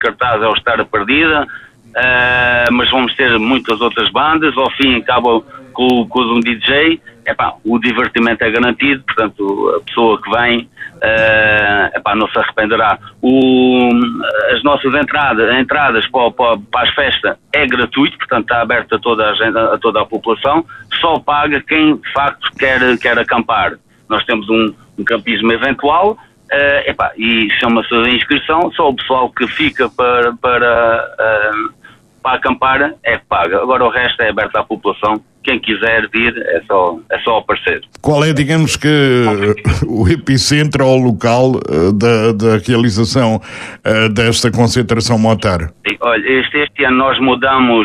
cartaz é o Estar a Perdida, mas vamos ter muitas outras bandas. Ao fim acaba com um DJ. O divertimento é garantido, portanto a pessoa que vem não se arrependerá. As nossas entradas para as festas é gratuito, portanto está aberto a toda a população, só paga quem de facto quer acampar. Nós temos um campismo eventual, e chama-se a inscrição, só o pessoal que fica para acampar é que paga. Agora o resto é aberto à população. Quem quiser vir é só aparecer. Qual é, digamos que, o epicentro ou o local da realização desta concentração motar? Olha, este ano nós mudamos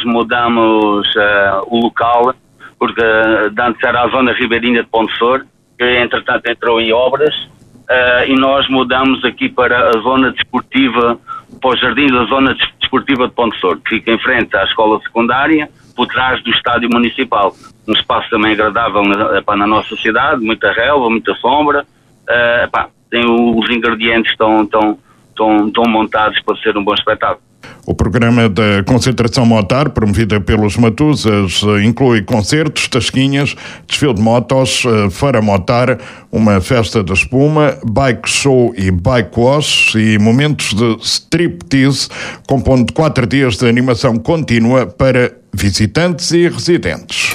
o local, porque antes era a zona ribeirinha de Pontessor, que entretanto entrou em obras, e nós mudamos aqui para a zona desportiva, para o jardim da zona desportiva de Pontessor, que fica em frente à escola secundária, por trás do estádio municipal. Um espaço também agradável na nossa cidade, muita relva, muita sombra. Tem os ingredientes estão montados para ser um bom espetáculo. O programa da concentração motar, promovida pelos Matuzas, inclui concertos, tasquinhas, desfile de motos, feira motar, uma festa de espuma, bike show e bike wash e momentos de striptease, compondo 4 dias de animação contínua para visitantes e residentes.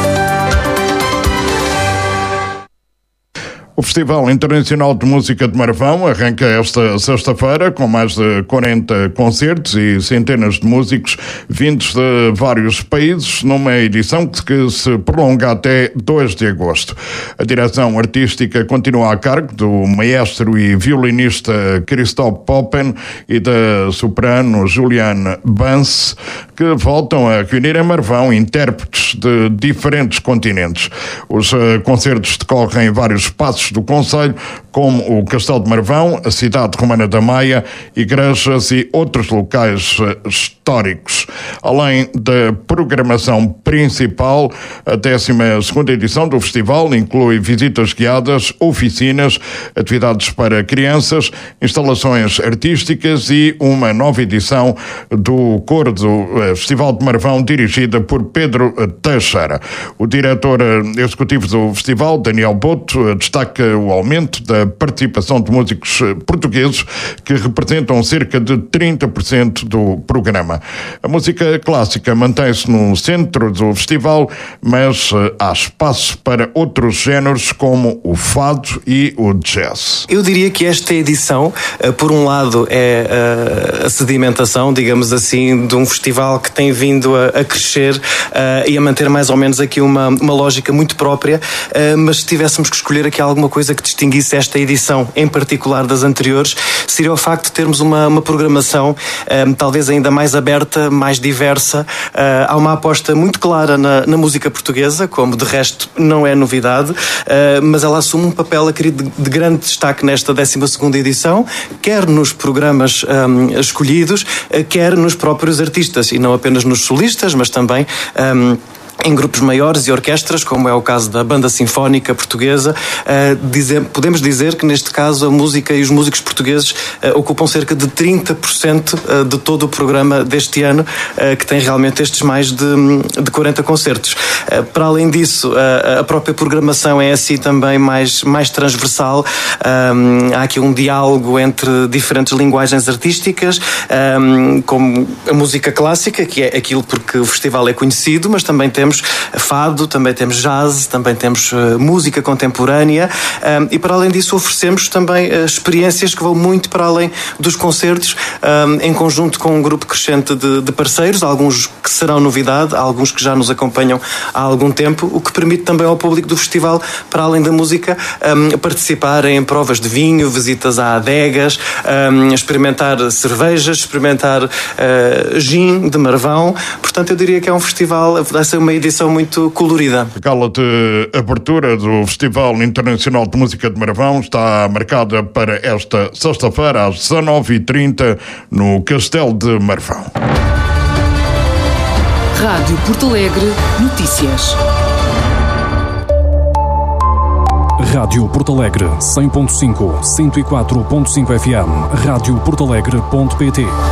O Festival Internacional de Música de Marvão arranca esta sexta-feira com mais de 40 concertos e centenas de músicos vindos de vários países, numa edição que se prolonga até 2 de agosto. A direção artística continua a cargo do maestro e violinista Christoph Poppen e da soprano Juliane Bance, que voltam a reunir em Marvão intérpretes de diferentes continentes. Os concertos decorrem em vários espaços do concelho, como o Castelo de Marvão, a cidade romana da Maia, igrejas e outros locais históricos. Além da programação principal, a 12ª edição do festival inclui visitas guiadas, oficinas, atividades para crianças, instalações artísticas e uma nova edição do coro do Festival de Marvão, dirigida por Pedro Teixeira. O diretor executivo do festival, Daniel Boto, destaca o aumento da participação de músicos portugueses, que representam cerca de 30% do programa. A música clássica mantém-se no centro do festival, mas há espaço para outros géneros como o fado e o jazz. Eu diria que esta edição, por um lado, é a sedimentação, digamos assim, de um festival que tem vindo a crescer e a manter mais ou menos aqui uma lógica muito própria, mas se tivéssemos que escolher aqui alguma coisa que distinguisse esta edição em particular das anteriores, seria o facto de termos uma programação talvez ainda mais aberta, mais diversa. Há uma aposta muito clara na música portuguesa, como de resto não é novidade, mas ela assume um papel de grande destaque nesta 12ª edição, quer nos programas escolhidos, quer nos próprios artistas, e não apenas nos solistas, mas também em grupos maiores e orquestras, como é o caso da Banda Sinfónica Portuguesa. Podemos dizer que neste caso a música e os músicos portugueses ocupam cerca de 30% de todo o programa deste ano, que tem realmente estes mais de 40 concertos. Para além disso, a própria programação é assim também mais transversal. Há aqui um diálogo entre diferentes linguagens artísticas, como a música clássica, que é aquilo porque o festival é conhecido, mas também temos fado, também temos jazz, também temos música contemporânea, e para além disso oferecemos também experiências que vão muito para além dos concertos, em conjunto com um grupo crescente de parceiros, alguns que serão novidade, alguns que já nos acompanham há algum tempo, o que permite também ao público do festival, para além da música, participar em provas de vinho, visitas a adegas, experimentar cervejas, experimentar gin de Marvão. Portanto, eu diria que é um festival, vai ser uma edição muito colorida. A gala de abertura do Festival Internacional de Música de Marvão está marcada para esta sexta-feira às 19h30 no Castelo de Marvão. Rádio Porto Alegre Notícias. Rádio Porto Alegre 100.5, 104.5 FM, radioportalegre.pt.